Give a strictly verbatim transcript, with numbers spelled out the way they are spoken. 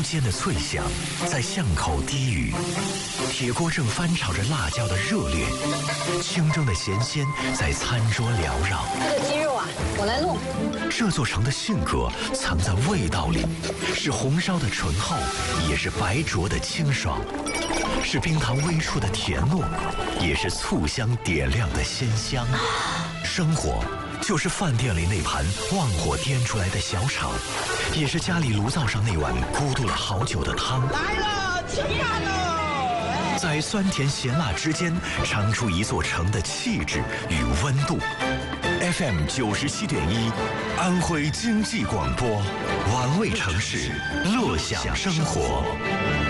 无间的脆响在巷口低语，铁锅正翻炒着辣椒的热烈，清蒸的咸鲜在餐桌缭绕。 这个鸡肉啊，我来弄。 这座城的性格藏在味道里，是红烧的醇厚，也是白灼的清爽，是冰糖微触的甜糯，也是醋香点亮的鲜香。生活就是饭店里那盘旺火颠出来的小炒，也是家里炉灶上那碗咕嘟了好久的汤。 来了，吃饭喽！ 在酸甜咸辣之间，尝出一座城的气质与温度。F M 九十七点一，安徽经济广播，玩味城市，乐享生活。